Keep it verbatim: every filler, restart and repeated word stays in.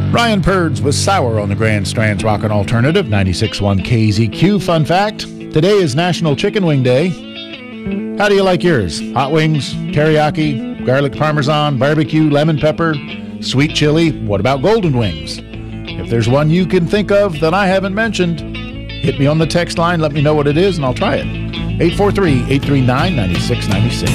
Ryan Purds was sour on the Grand Strands Rockin' Alternative, ninety-six point one K Z Q. Fun fact, today is National Chicken Wing Day. How do you like yours? Hot wings, teriyaki, garlic parmesan, barbecue, lemon pepper, sweet chili? What about golden wings? If there's one you can think of that I haven't mentioned, hit me on the text line, let me know what it is, and I'll try it. eight four three, eight three nine, nine six nine six.